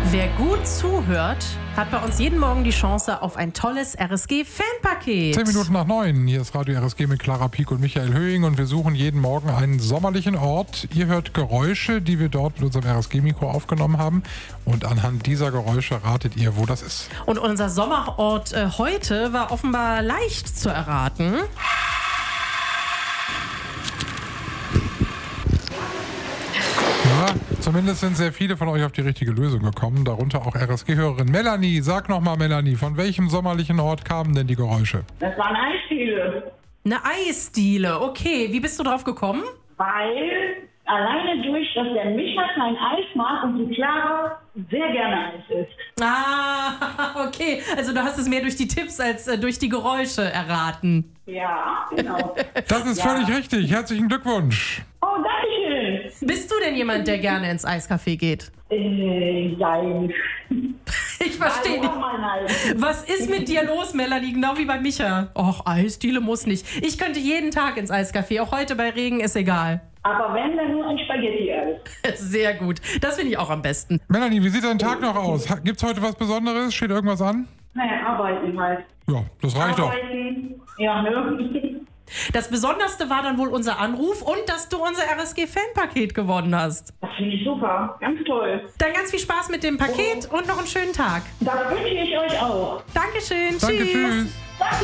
Wer gut zuhört, hat bei uns jeden Morgen die Chance auf ein tolles RSG-Fanpaket. 10 Minuten nach 9. Hier ist Radio RSG mit Clara Pieck und Michael Höhing und wir suchen jeden Morgen einen sommerlichen Ort. Ihr hört Geräusche, die wir dort mit unserem RSG-Mikro aufgenommen haben und anhand dieser Geräusche ratet ihr, wo das ist. Und unser Sommerort heute war offenbar leicht zu erraten. Ja, zumindest sind sehr viele von euch auf die richtige Lösung gekommen, darunter auch RSG-Hörerin Melanie. Sag nochmal, Melanie, von welchem sommerlichen Ort kamen denn die Geräusche? Das war eine Eisdiele. Eine Eisdiele, okay. Wie bist du drauf gekommen? Weil alleine durch, dass der Micha kein Eis mag und die Clara sehr gerne Eis isst. Ah, okay. Also du hast es mehr durch die Tipps als durch die Geräusche erraten. Ja, genau. Das ist völlig richtig. Herzlichen Glückwunsch. Oh, danke schön. Bist du denn jemand, der gerne ins Eiscafé geht? Nein. Ich verstehe nicht. Was ist mit dir los, Melanie? Genau wie bei Micha. Och, Eisdiele muss nicht. Ich könnte jeden Tag ins Eiscafé. Auch heute bei Regen ist egal. Aber wenn, dann nur ein Spaghetti-Eis. Sehr gut. Das finde ich auch am besten. Melanie, wie sieht dein Tag noch aus? Gibt's heute was Besonderes? Steht irgendwas an? Naja, arbeiten halt. Ja, das reicht doch. Arbeiten, ja, ne? Das Besonderste war dann wohl unser Anruf und dass du unser RSG-Fanpaket gewonnen hast. Das finde ich super. Ganz toll. Dann ganz viel Spaß mit dem Paket und noch einen schönen Tag. Das wünsche ich euch auch. Dankeschön. Danke, Tschüss. tschüss.